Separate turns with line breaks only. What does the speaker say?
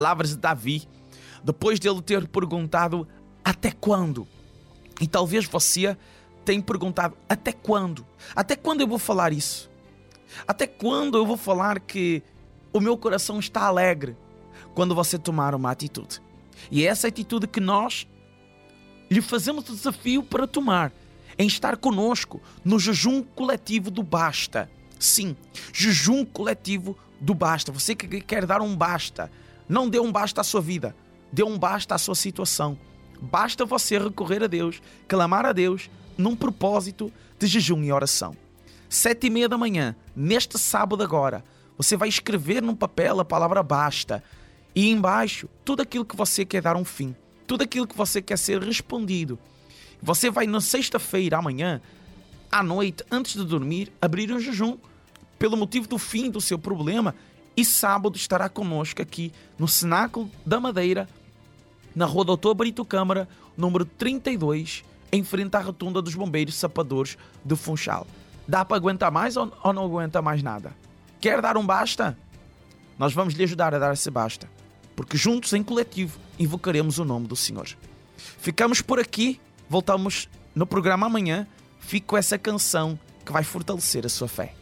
Palavras de Davi, depois dele ter perguntado até quando? E talvez você tenha perguntado até quando? Até quando eu vou falar isso? Até quando eu vou falar que o meu coração está alegre? Quando você tomar uma atitude. E é essa atitude que nós lhe fazemos o desafio para tomar, em estar conosco no jejum coletivo do basta. Sim, jejum coletivo do basta. Você que quer dar um basta, não dê um basta à sua vida, dê um basta à sua situação. Basta você recorrer a Deus, clamar a Deus num propósito de jejum e oração. 7:30 da manhã, neste sábado agora, você vai escrever num papel a palavra basta e embaixo tudo aquilo que você quer dar um fim, tudo aquilo que você quer ser respondido. Você vai na sexta-feira, amanhã, à noite, antes de dormir, abrir um jejum pelo motivo do fim do seu problema e sábado estará connosco aqui no Cenáculo da Madeira, na Rua Doutor Brito Câmara, número 32, em frente à Rotunda dos Bombeiros Sapadores de Funchal. Dá para aguentar mais ou não aguenta mais nada? Quer dar um basta? Nós vamos lhe ajudar a dar esse basta, porque juntos, em coletivo, invocaremos o nome do Senhor. Ficamos por aqui, voltamos no programa amanhã. Fico com essa canção que vai fortalecer a sua fé.